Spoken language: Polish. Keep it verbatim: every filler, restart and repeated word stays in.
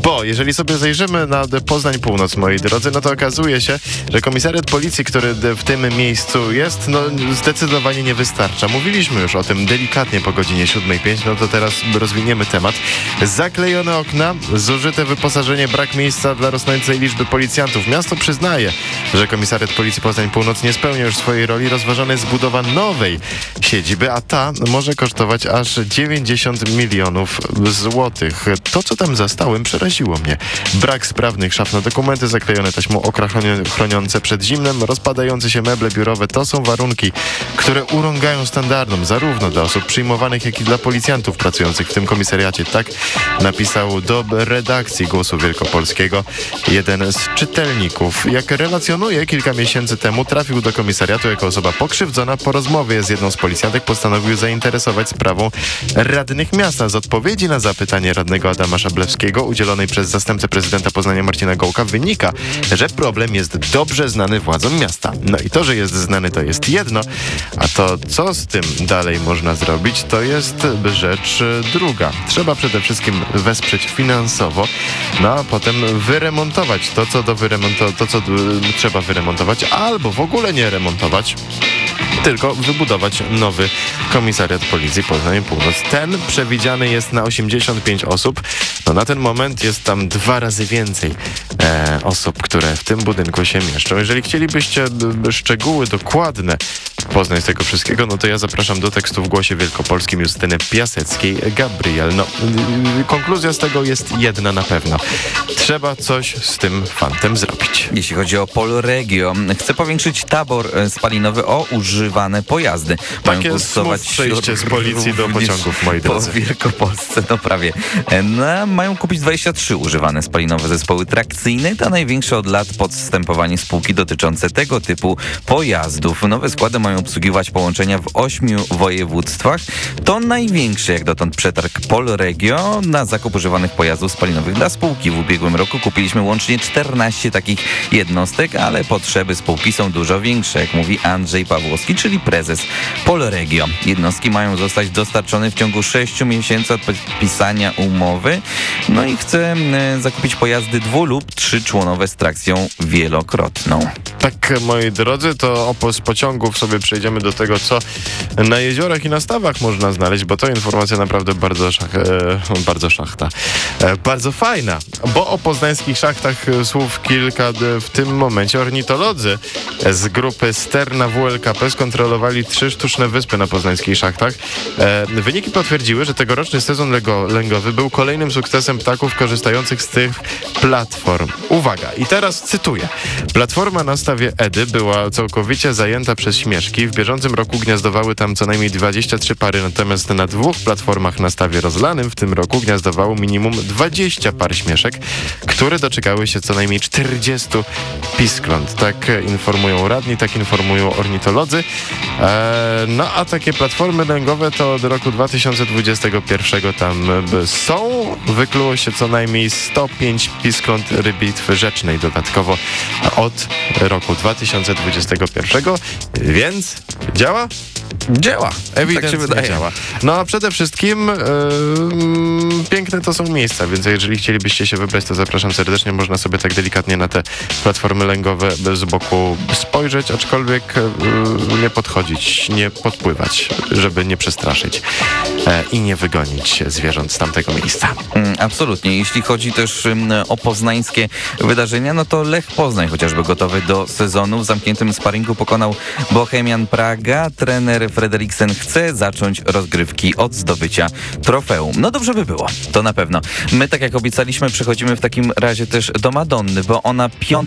Bo jeżeli sobie zajrzymy na Poznań Północ, moi drodzy, no to okazuje się, że komisariat policji, który w tym miejscu jest, no zdecydowanie nie wystarcza. Mówiliśmy już o tym delikatnie po godzinie siódmej pięć, no to teraz rozwiniemy temat. Zaklejone okna, zużyte wyposażenie, brak miejsca dla rosnącej liczby policjantów. Miasto przyznaje, że komisariat policji Poznań Północ nie spełnia już swojej roli. Rozważana jest budowa nowej siedziby, a ta może kosztować aż dziewięćdziesiąt milionów złotych. To, co tam zastałem, przeraziło mnie. Brak sprawnych szaf na dokumenty, zaklejone taśmą okra chroniące przed zimnem, rozpadające się meble biurowe. To są warunki, które urągają standardom zarówno dla osób przyjmowanych, jak i dla policjantów pracujących w tym komisariacie. Tak napisał do redakcji Głosu Wielkopolskiego jeden z czytelników. Jak relacjonuje, kilka miesięcy temu trafił do komisariatu jako osoba pokrzywdzona. Po rozmowie z jedną z policjantek postanowił zainteresować sprawą radnych miasta. Z odpowiedzi na zapytanie radnego Adama Szablewskiego udzielonej przez zastępcę prezydenta Poznania Marcina Gołka wynika, że problem jest dobrze znany władzom miasta. No i to, że jest znany, to jest jedno, a to, co z tym dalej można zrobić, to jest rzecz druga. Trzeba przede wszystkim wesprzeć finansowo, no a potem wyremontować to, co do wyremonto- to, co d- trzeba wyremontować, albo w ogóle nie remontować, tylko wybudować nowy komisariat policji Poznań Północ. Ten przewidziany jest na osiemdziesiąt pięć osób. No na ten moment jest tam dwa razy więcej e, osób, które w tym budynku się mieszczą. Jeżeli chcielibyście b, szczegóły dokładne poznać tego wszystkiego, no to ja zapraszam do tekstu w Głosie Wielkopolskim Justyny Piaseckiej-Gabriel. No, y, konkluzja z tego jest jedna na pewno. Trzeba coś z tym fantem zrobić. Jeśli chodzi o Polregio, chce powiększyć tabor spalinowy o używane pojazdy. Mają Takie smooth przejście z policji do pociągów, moi drodzy. Po Wielkopolsce, no prawie. No, mają kupić dwadzieścia trzy używane spalinowe zespoły trakcyjne. To największe od lat podstępowanie spółki dotyczące tego typu pojazdów. Nowe składy mają obsługiwać połączenia w ośmiu województwach. To największy jak dotąd przetarg Polregio na zakup używanych pojazdów spalinowych dla spółki. W ubiegłym roku kupiliśmy łącznie czternaście takich jednostek, ale potrzeby spółki są dużo większe, jak mówi Andrzej Pawłowski, czyli prezes Polregio. Jednostki mają zostać dostarczone w ciągu sześciu miesięcy od podpisania umowy. No i chce e, zakupić pojazdy dwu- lub trzyczłonowe z trakcją wielokrotną. Tak, moi drodzy, to opo- z pociągów sobie przejdziemy do tego, co na jeziorach i na stawach można znaleźć, bo to informacja naprawdę bardzo, szach, e, bardzo szachta. E, bardzo fajna, bo o poznańskich szachtach e, słów kilka. E, w tym momencie ornitolodzy z grupy Sterna W L K P skontrolowali trzy sztuczne wyspy na poznańskich szachtach. E, wyniki potwierdziły, że tegoroczny sezon lego, lęgowy był kolejnym sukcesem ptaków korzystających z tych platform. Uwaga, i teraz cytuję. Platforma na stawie Edy była całkowicie zajęta przez śmieszki. W bieżącym roku gniazdowały tam co najmniej dwadzieścia trzy pary, natomiast na dwóch platformach na stawie rozlanym w tym roku gniazdowało minimum dwadzieścia par śmieszek, które doczekały się co najmniej czterdziestu piskląt. Tak informują radni, tak informują ornitolodzy. Eee, no a takie platformy lęgowe to od roku dwa tysiące dwudziestego pierwszego tam są. Wykluło się co najmniej sto pięć piskląt rybitwy rzecznej dodatkowo od roku dwa tysiące dwudziestego pierwszego, więc działa? Działa. Ewidentnie tak się wydaje. działa. No a przede wszystkim yy, piękne to są miejsca, więc jeżeli chcielibyście się wybrać, to zapraszam serdecznie. Można sobie tak delikatnie na te platformy lęgowe z boku spojrzeć, aczkolwiek yy, nie podchodzić, nie podpływać, żeby nie przestraszyć yy, i nie wygonić zwierząt z tamtego miejsca. Mm, absolutnie. Jeśli chodzi też um, o poznańskie wydarzenia, no to Lech Poznań chociażby gotowy do sezonu. W zamkniętym sparingu pokonał Bohemian Praga. Trener Frederiksen chce zacząć rozgrywki od zdobycia trofeum. No dobrze by było, to na pewno. My, tak jak obiecaliśmy, przechodzimy w takim razie też do Madonny, bo ona piąta